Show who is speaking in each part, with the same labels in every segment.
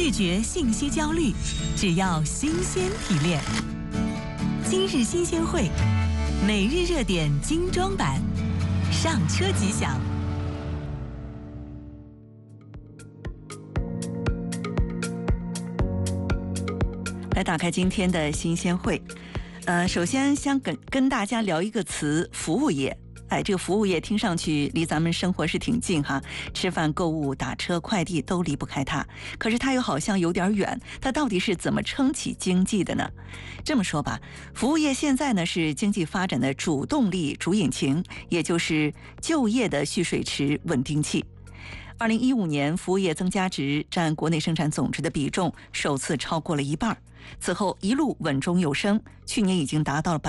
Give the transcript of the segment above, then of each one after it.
Speaker 1: 拒绝信息焦虑，只要新鲜提炼。今日新鲜会，每日热点精装版，上车即享。来打开今天的新鲜会，首先想跟大家聊一个词：服务业。这个服务业听上去离咱们生活是挺近哈，吃饭、购物、打车、快递都离不开它。可是它又好像有点远，它到底是怎么撑起经济的呢？这么说吧，服务业现在呢是经济发展的主动力、主引擎，也就是就业的蓄水池、稳定器。2015年，服务业增加值占国内生产总值的比重首次超过了一半，此后一路稳中有升，去年已经达到了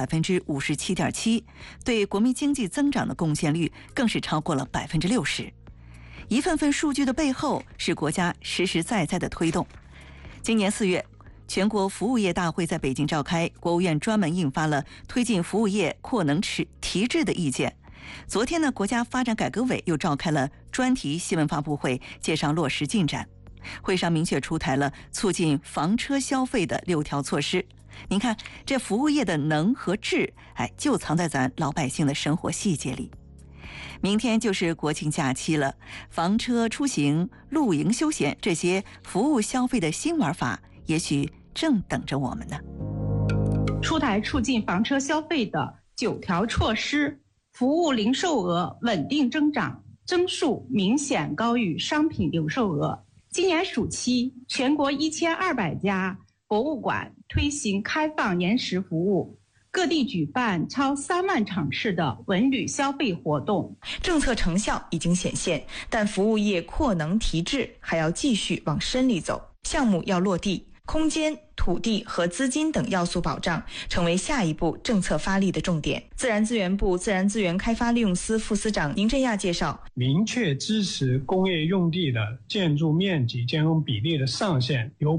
Speaker 1: 57.7%，对国民经济增长的贡献率更是超过了60%。一份份数据的背后，是国家实实在在的推动。今年4月，全国服务业大会在北京召开，国务院专门印发了推进服务业扩能提质的意见。昨天呢，国家发展改革委又召开了专题新闻发布会，介绍落实进展。会上明确出台了促进房车消费的6条措施。您看，这服务业的能和质，就藏在咱老百姓的生活细节里。明天就是国庆假期了，房车出行、露营休闲这些服务消费的新玩法，也许正等着我们呢。
Speaker 2: 出台促进房车消费的9条措施，服务零售额稳定增长，增速明显高于商品零售额。今年暑期，全国1200家博物馆推行开放延时服务，各地举办超3万场次的文旅消费活动。
Speaker 3: 政策成效已经显现，但服务业扩能提质还要继续往深里走，项目要落地，空间、土地和资金等要素保障成为下一步政策发力的重点。自然资源部自然资源开发利用司副司长宁振亚介绍，
Speaker 4: 明确支持工业用地的建筑面积兼容比例的上限由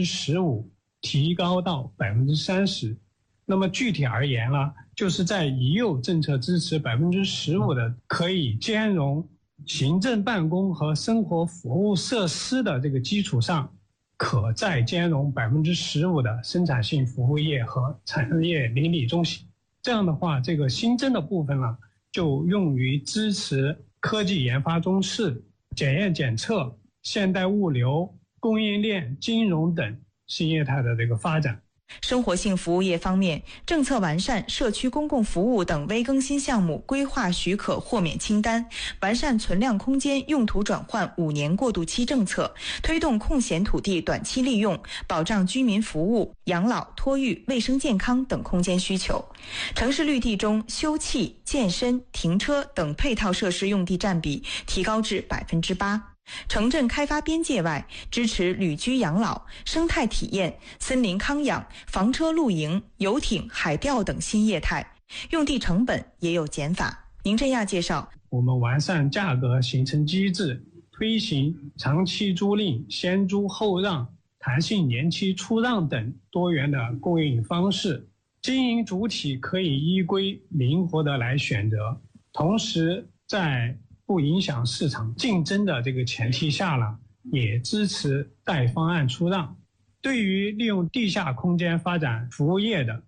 Speaker 4: 15%提高到30%。那么具体而言呢，就是在已有政策支持15%的可以兼容行政办公和生活服务设施的这个基础上，可再兼容15%的生产性服务业和产业邻里中心。这样的话，这个新增的部分呢，就用于支持科技研发中试、检验检测、现代物流、供应链、金融等新业态的这个发展。
Speaker 3: 生活性服务业方面，政策完善社区公共服务等微更新项目规划许可豁免清单，完善存量空间用途转换5年过渡期政策，推动空闲土地短期利用，保障居民服务、养老、托育、卫生健康等空间需求。城市绿地中，休憩、健身、停车等配套设施用地占比提高至8%。城镇开发边界外，支持旅居养老、生态体验、森林康养、房车露营、游艇、海钓等新业态，用地成本也有减法。宁振亚介绍，
Speaker 4: 我们完善价格形成机制，推行长期租赁、先租后让、弹性年期出让等多元的供应方式，经营主体可以依规灵活的来选择，同时在不影响市场竞争的这个前提下呢，也支持带方案出让。对于利用地下空间发展服务业的，